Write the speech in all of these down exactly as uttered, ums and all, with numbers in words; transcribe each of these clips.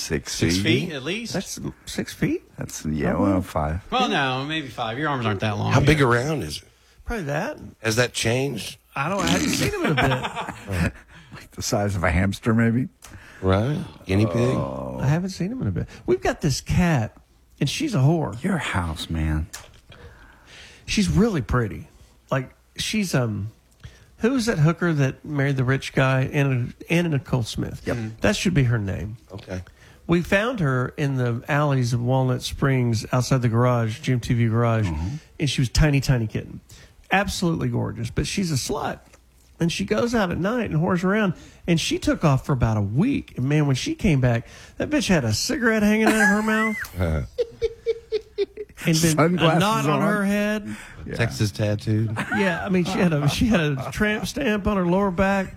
Six, Six feet. feet at least. That's six feet? That's, yeah, well, five. Well, no, maybe five. Your arms aren't that long. How big around is it? Probably that. Has that changed? I don't. I haven't seen him in a bit. Like the size of a hamster, maybe. Right? Guinea pig? I haven't seen him in a bit. We've got this cat, and she's a whore. Your house, man. She's really pretty. Like, she's, um, who was that hooker that married the rich guy? Anna, Anna Nicole Smith. Yep. That should be her name. Okay. We found her in the alleys of Walnut Springs outside the garage, G M T V garage, Mm-hmm. and she was tiny, tiny kitten. Absolutely gorgeous, but she's a slut. And she goes out at night and whores around, and she took off for about a week. And, man, when she came back, that bitch had a cigarette hanging out of her mouth Uh, and been a Sunglasses knot on on. her head. Yeah. Texas tattooed. Yeah, I mean, she had a she had a tramp stamp on her lower back.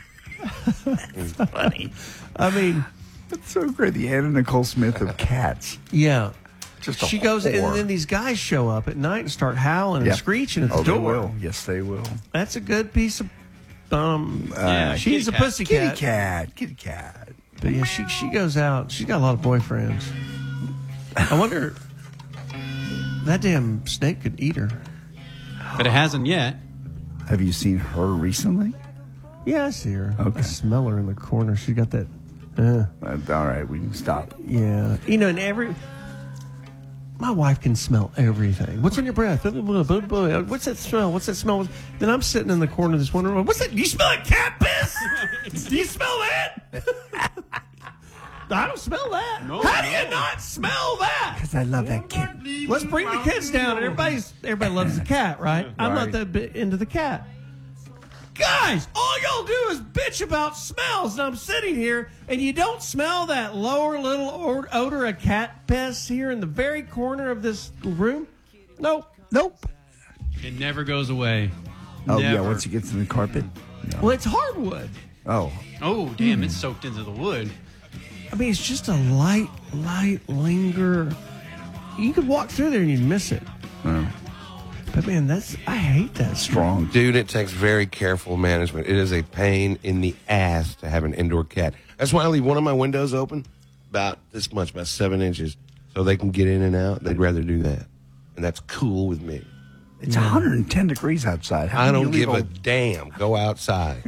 Funny. I mean, That's so great. The Anna Nicole Smith of cats. yeah. Just a She goes, whore. and then these guys show up at night and start howling and Yeah. screeching at the Oh, they door. will. Yes, they will. That's a good piece of. Um, Yeah, she's a kitty cat. pussy Kitty cat. cat. Kitty cat. But yeah, she she goes out. She's got a lot of boyfriends. I wonder. That damn snake could eat her. But it hasn't yet. Have you seen her recently? Yeah, I see her. Okay. I smell her in the corner. She got that. Uh, Uh, all right, we can stop. yeah, you know, and every. My wife can smell everything. What's on your breath? What's that smell? What's that smell? Then I'm sitting in the corner of this one room. What's that? Do you smell like cat piss? Do you smell that? I don't smell that. No, How do no. you not smell that? Because I love that kid. Let's bring the kids down. And everybody's everybody loves the cat, right? I'm not Right. that bit into the cat. Guys, all y'all do is bitch about smells. And I'm sitting here, and you don't smell that lower little or- odor of cat piss here in the very corner of this room? Nope. Nope. It never goes away. Oh, yeah, Never. once it gets in the carpet. No. Well, it's hardwood. Oh, Oh, damn, it's soaked into the wood. I mean, it's just a light, light linger. You could walk through there and you'd miss it. oh. But man, that's I hate that. Strong. Dude, it takes very careful management. It is a pain in the ass to have an indoor cat. That's why I leave one of my windows open, about this much, about seven inches, so they can get in and out. They'd rather do that. And that's cool with me. It's one hundred ten degrees outside. How I can you don't leave give a damn. Go outside.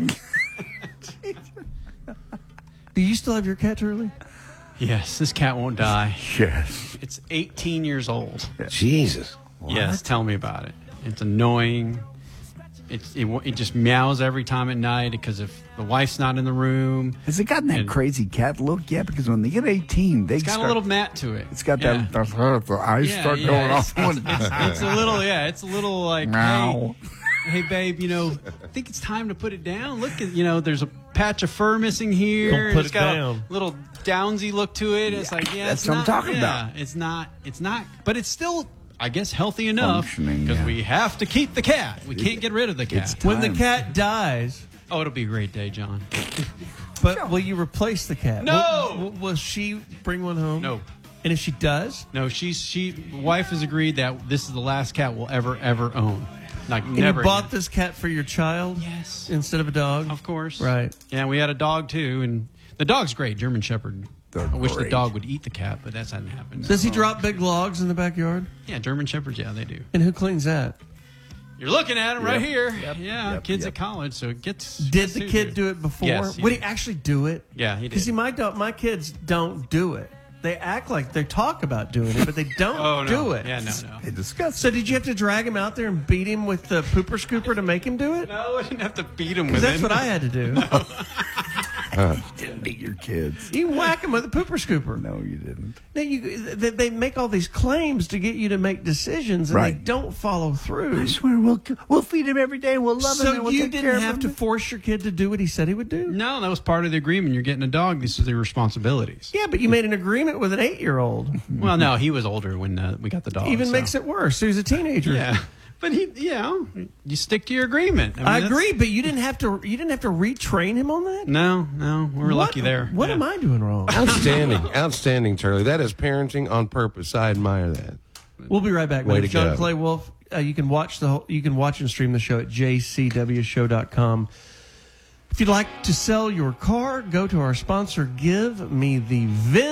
Do you still have your cat, Turley? Yes, this cat won't die. Yes. It's eighteen years old. Jesus. Yes, tell me about it. It's annoying. It's, it, it just meows every time at night because if the wife's not in the room. Has it gotten that And- crazy cat look yet? Because when they get eighteen, they It's got start, a little mat to it. It's got Yeah. that. that the eyes Yeah, start yeah, going it's, off. It's, it's, it's a little, yeah, it's a little like, Meow. hey, hey, babe, you know, I think it's time to put it down. Look at, you know, there's a patch of fur missing here. Don't put It's it got down. a little downsy look to it. It's Yeah, like, yeah, that's it's what I'm not, talking yeah, about. It's not, it's not, but it's still, I guess, healthy enough Functioning, because yeah. we have to keep the cat. We can't get rid of the cat. It's When the time. cat dies, Oh, it'll be a great day, John. but will you replace the cat? No! Will, will, will she bring one home? No. And if she does, No, she's she. Wife has agreed that this is the last cat we'll ever ever own. Like and never. you bought again. this cat for your child Yes. instead of a dog? Of course. Right. Yeah, we had a dog too, and the dog's great, German Shepherd. They're I wish the great. dog would eat the cat, but that's hasn't happened. Does he drop big logs in the backyard? Yeah, German Shepherds. Yeah, they do. And who cleans that? You're looking at him right Yep, here. yep, yeah, yep, kids yep. at college, so it gets. Did gets the to kid do it before? Yes, he Would did. he actually do it? Yeah, he did. Because see, my dog, my kids don't do it. They act like they talk about doing it, but they don't Oh no. do it. Yeah, no, no. They discuss. So did you have to drag him out there and beat him with the pooper scooper to make him do it? No, I didn't have to beat him Because with that's it. what I had to do. Didn't beat your kids. You whack him with a pooper scooper. No, you didn't. Now you, they, they make all these claims to get you to make decisions, and they Right. don't follow through. I swear we'll we'll feed him every day. We'll love him. and So we'll you take care didn't of have him. to force your kid to do what he said he would do? No, that was part of the agreement. You're getting a dog. These are the responsibilities. Yeah, but you made an agreement with an eight-year-old. Well, no, he was older when uh, we got the dog. Even so. makes it worse. So he's a teenager. Yeah, but he, you know, you stick to your agreement. mean, I that's- agree, but you didn't have to. You didn't have to retrain him on that. No, no, we were What- lucky there. What Yeah. am I doing wrong? Outstanding. Outstanding, Turley. That is parenting on purpose. I admire that. We'll be right back. Way with to John go. Clay Wolf. Uh, you can watch the whole, you can watch and stream the show at j c w show dot com. If you'd like to sell your car, go to our sponsor. Give me the V I N.